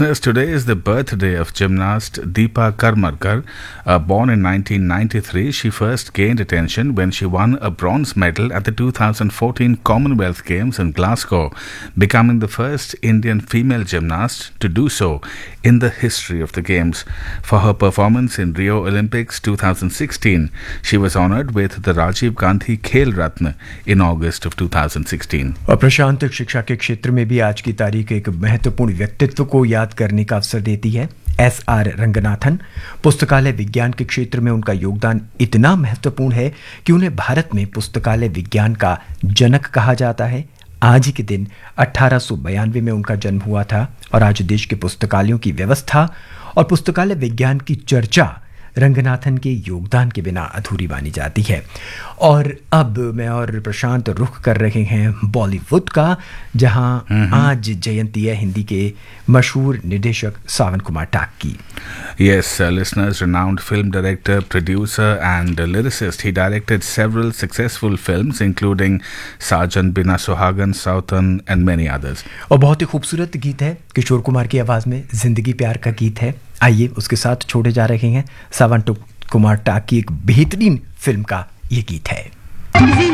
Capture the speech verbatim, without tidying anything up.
listeners, today is the birthday of gymnast Deepa Karmarkar. Uh, born in nineteen ninety-three, she first gained attention when she won a bronze medal at the two thousand fourteen Commonwealth Games in Glasgow, becoming the first Indian female gymnast to do so in the history of the Games. For her performance in Rio Olympics two thousand sixteen, she was honoured with the Rajiv Gandhi Khel Ratna in August of two thousand sixteen. और प्रशांत शिक्षा के क्षेत्र में भी आज की तारीख एक महत्वपूर्ण व्यक्तित्व को याद करने का अवसर देती है। S R Ranganathan. पुस्तकालय विज्ञान के क्षेत्र में उनका योगदान इतना महत्वपूर्ण है कि उन्हें भारत में पुस्तकालय विज्ञान का जनक कहा जाता है। आज ही के दिन अठारह सौ बयानवे में उनका जन्म हुआ था और आज देश के पुस्तकालयों की व्यवस्था और पुस्तकालय विज्ञान की चर्चा रंगनाथन के योगदान के बिना अधूरी मानी जाती है। और अब मैं और प्रशांत रुख कर रहे हैं बॉलीवुड का, जहां आज जयंती है हिंदी के मशहूर निर्देशक सावन कुमार टाक की। Yes, uh, listeners, renowned film director, producer and uh, lyricist. He directed several successful films including Sajan Bina Suhagan, Southern and many others. और बहुत ही खूबसूरत गीत है किशोर कुमार की आवाज में, जिंदगी प्यार का गीत है। आइए उसके साथ छोड़े जा रहे हैं सावन कुमार टाक की एक बेहतरीन फिल्म का ये गीत है।